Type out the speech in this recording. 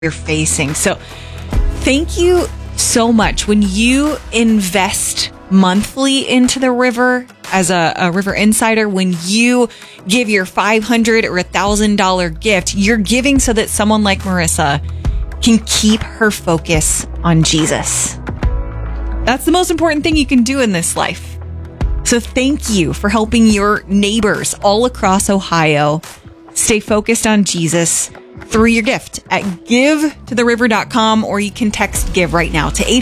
you're facing. So thank you so much. When you invest monthly into the river as a River Insider, when you give your $500 or $1,000 gift, you're giving so that someone like Marissa can keep her focus on Jesus. That's the most important thing you can do in this life. So thank you for helping your neighbors all across Ohio stay focused on Jesus through your gift at givetotheriver.com, or you can text GIVE right now to